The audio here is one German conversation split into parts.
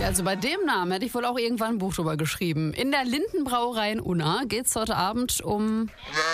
Also bei dem Namen hätte ich wohl auch irgendwann ein Buch drüber geschrieben. In der Lindenbrauerei in Unna geht es heute Abend um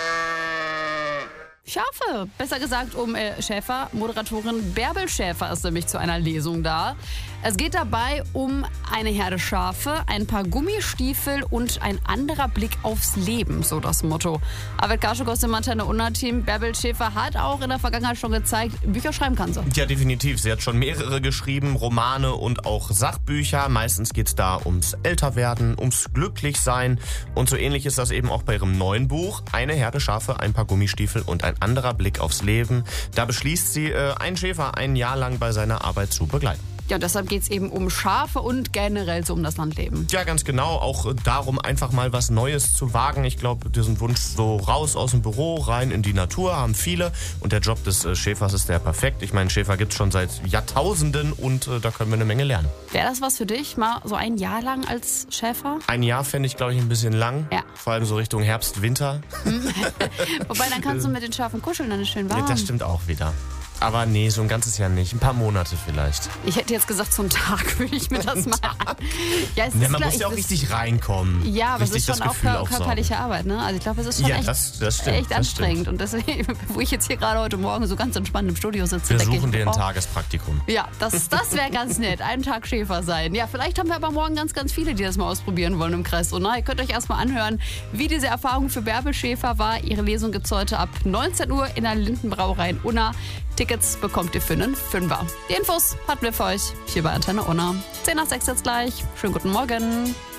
Schafe. Besser gesagt um Schäfer. Moderatorin Bärbel Schäfer ist nämlich zu einer Lesung da. Es geht dabei um eine Herde Schafe, ein paar Gummistiefel und ein anderer Blick aufs Leben, so das Motto. Arvid Kaschuk aus dem Antenne Unna-Team. Bärbel Schäfer hat auch in der Vergangenheit schon gezeigt, Bücher schreiben kann sie. Ja, definitiv. Sie hat schon mehrere geschrieben, Romane und auch Sachbücher. Meistens geht es da ums Älterwerden, ums Glücklichsein. Und so ähnlich ist das eben auch bei ihrem neuen Buch. Eine Herde Schafe, ein paar Gummistiefel und ein anderer Blick aufs Leben. Da beschließt sie, einen Schäfer ein Jahr lang bei seiner Arbeit zu begleiten. Ja, deshalb geht es eben um Schafe und generell so um das Landleben. Ja, ganz genau. Auch darum, einfach mal was Neues zu wagen. Ich glaube, diesen Wunsch so raus aus dem Büro, rein in die Natur haben viele. Und der Job des Schäfers ist der perfekt. Ich meine, Schäfer gibt es schon seit Jahrtausenden und da können wir eine Menge lernen. Wäre das was für dich, mal so ein Jahr lang als Schäfer? Ein Jahr fände ich, glaube ich, ein bisschen lang. Ja. Vor allem so Richtung Herbst, Winter. Wobei, dann kannst du mit den Schafen kuscheln, dann ist schön warm. Das stimmt auch wieder. Aber nee, so ein ganzes Jahr nicht. Ein paar Monate vielleicht. Ich hätte jetzt gesagt, so einen Tag würde ich mir das mal an. Ja, es ist man muss ja auch richtig reinkommen. Ja, aber richtig es ist schon auch körperliche Arbeit, ne? Also ich glaube, es ist schon das stimmt, echt anstrengend. Und deswegen, wo ich jetzt hier gerade heute Morgen so ganz entspannt im Studio sitze, wir denke suchen ich, dir ein Tagespraktikum. Ja, das wäre ganz nett. Einen Tag Schäfer sein. Ja, vielleicht haben wir aber morgen ganz, ganz viele, die das mal ausprobieren wollen im Kreis Unna. Ihr könnt euch erstmal anhören, wie diese Erfahrung für Bärbel Schäfer war. Ihre Lesung gibt es heute ab 19 Uhr in der Lindenbrauerei in Unna. Tickets bekommt ihr für einen Fünfer. Die Infos hatten wir für euch hier bei Antenne Unna. 10 nach 6 jetzt gleich. Schönen guten Morgen.